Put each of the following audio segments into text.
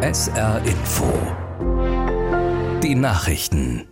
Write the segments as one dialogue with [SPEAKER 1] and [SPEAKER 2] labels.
[SPEAKER 1] SR Info. Die Nachrichten.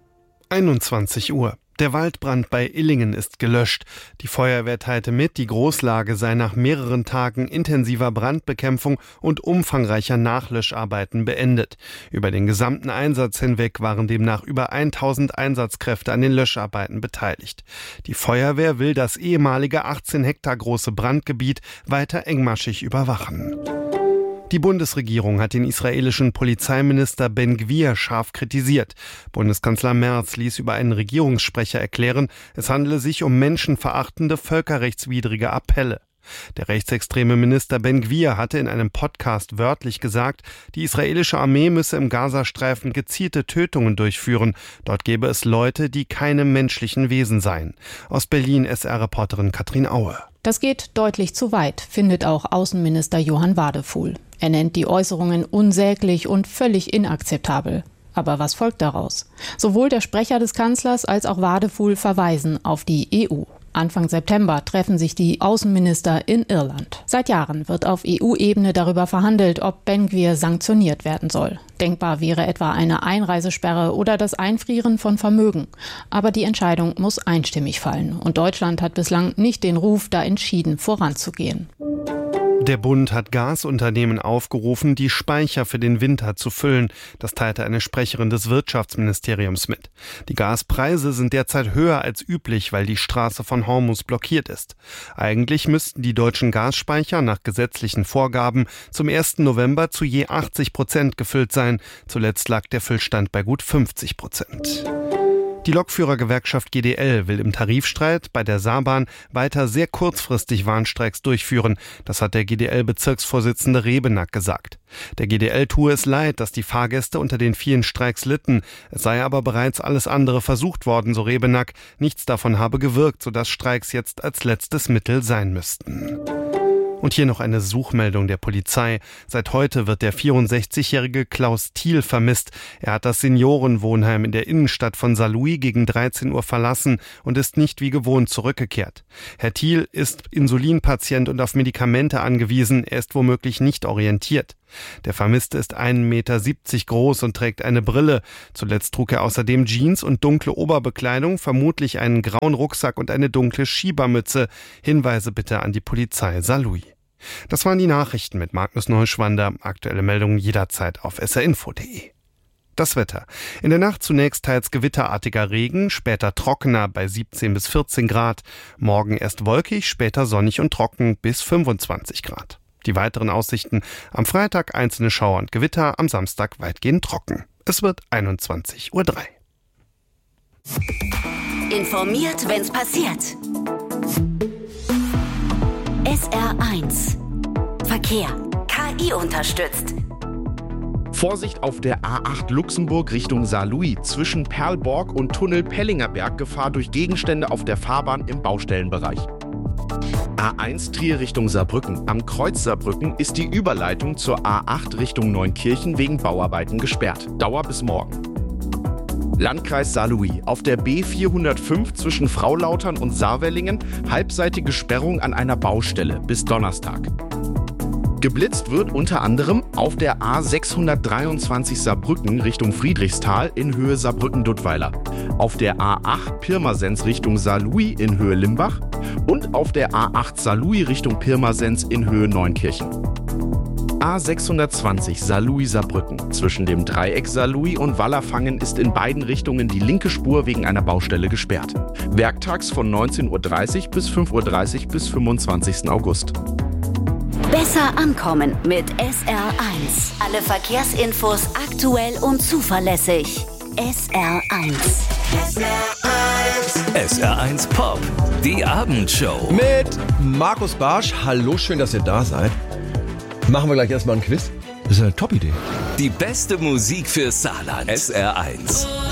[SPEAKER 2] 21 Uhr. Der Waldbrand bei Illingen ist gelöscht. Die Feuerwehr teilte mit, die Großlage sei nach mehreren Tagen intensiver Brandbekämpfung und umfangreicher Nachlöscharbeiten beendet. Über den gesamten Einsatz hinweg waren demnach über 1000 Einsatzkräfte an den Löscharbeiten beteiligt. Die Feuerwehr will das ehemalige 18 Hektar große Brandgebiet weiter engmaschig überwachen. Die Bundesregierung hat den israelischen Polizeiminister Ben-Gvir scharf kritisiert. Bundeskanzler Merz ließ über einen Regierungssprecher erklären, es handele sich um menschenverachtende, völkerrechtswidrige Appelle. Der rechtsextreme Minister Ben-Gvir hatte in einem Podcast wörtlich gesagt, die israelische Armee müsse im Gazastreifen gezielte Tötungen durchführen. Dort gäbe es Leute, die keine menschlichen Wesen seien. Aus Berlin SR-Reporterin Katrin Aue.
[SPEAKER 3] Das geht deutlich zu weit, findet auch Außenminister Johann Wadefuhl. Er nennt die Äußerungen unsäglich und völlig inakzeptabel. Aber was folgt daraus? Sowohl der Sprecher des Kanzlers als auch Wadefuhl verweisen auf die EU. Anfang September treffen sich die Außenminister in Irland. Seit Jahren wird auf EU-Ebene darüber verhandelt, ob Ben-Gvir sanktioniert werden soll. Denkbar wäre etwa eine Einreisesperre oder das Einfrieren von Vermögen. Aber die Entscheidung muss einstimmig fallen. Und Deutschland hat bislang nicht den Ruf, da entschieden voranzugehen.
[SPEAKER 2] Der Bund hat Gasunternehmen aufgerufen, die Speicher für den Winter zu füllen. Das teilte eine Sprecherin des Wirtschaftsministeriums mit. Die Gaspreise sind derzeit höher als üblich, weil die Straße von Hormuz blockiert ist. Eigentlich müssten die deutschen Gasspeicher nach gesetzlichen Vorgaben zum 1. November zu je 80% gefüllt sein. Zuletzt lag der Füllstand bei gut 50%. Die Lokführergewerkschaft GDL will im Tarifstreit bei der Saarbahn weiter sehr kurzfristig Warnstreiks durchführen. Das hat der GDL-Bezirksvorsitzende Rebenack gesagt. Der GDL tue es leid, dass die Fahrgäste unter den vielen Streiks litten. Es sei aber bereits alles andere versucht worden, so Rebenack. Nichts davon habe gewirkt, sodass Streiks jetzt als letztes Mittel sein müssten. Und hier noch eine Suchmeldung der Polizei. Seit heute wird der 64-jährige Klaus Thiel vermisst. Er hat das Seniorenwohnheim in der Innenstadt von Saarlouis gegen 13 Uhr verlassen und ist nicht wie gewohnt zurückgekehrt. Herr Thiel ist Insulinpatient und auf Medikamente angewiesen. Er ist womöglich nicht orientiert. Der Vermisste ist 1,70 Meter groß und trägt eine Brille. Zuletzt trug er außerdem Jeans und dunkle Oberbekleidung, vermutlich einen grauen Rucksack und eine dunkle Schiebermütze. Hinweise bitte an die Polizei Saarlouis. Das waren die Nachrichten mit Magnus Neuschwander. Aktuelle Meldungen jederzeit auf srinfo.de. Das Wetter. In der Nacht zunächst teils gewitterartiger Regen, später trockener bei 17 bis 14 Grad. Morgen erst wolkig, später sonnig und trocken bis 25 Grad. Die weiteren Aussichten: am Freitag einzelne Schauer und Gewitter, am Samstag weitgehend trocken. Es wird 21:03 Uhr.
[SPEAKER 4] Informiert, wenn's passiert. SR1 Verkehr. KI unterstützt.
[SPEAKER 5] Vorsicht auf der A8 Luxemburg Richtung Saarlouis. Zwischen Perlborg und Tunnel Pellingerberg Gefahr durch Gegenstände auf der Fahrbahn im Baustellenbereich. A1 Trier Richtung Saarbrücken. Am Kreuz Saarbrücken ist die Überleitung zur A8 Richtung Neunkirchen wegen Bauarbeiten gesperrt. Dauer bis morgen. Landkreis Saarlouis. Auf der B405 zwischen Fraulautern und Saarwellingen halbseitige Sperrung an einer Baustelle bis Donnerstag. Geblitzt wird unter anderem auf der A623 Saarbrücken Richtung Friedrichsthal in Höhe Saarbrücken-Duttweiler, auf der A8 Pirmasens Richtung Saarlouis in Höhe Limbach und auf der A8 Saarlouis Richtung Pirmasens in Höhe Neunkirchen. A620 Saarlouis-Saarbrücken. Zwischen dem Dreieck Saarlouis und Wallerfangen ist in beiden Richtungen die linke Spur wegen einer Baustelle gesperrt. Werktags von 19:30 Uhr bis 5:30 Uhr bis 25. August.
[SPEAKER 4] Besser ankommen mit SR1. Alle Verkehrsinfos aktuell und zuverlässig. SR1.
[SPEAKER 1] SR1 Pop, die Abendshow.
[SPEAKER 6] Mit Markus Barsch. Hallo, schön, dass ihr da seid. Machen wir gleich erstmal ein Quiz. Das ist eine Top-Idee.
[SPEAKER 1] Die beste Musik für Saarland. SR1.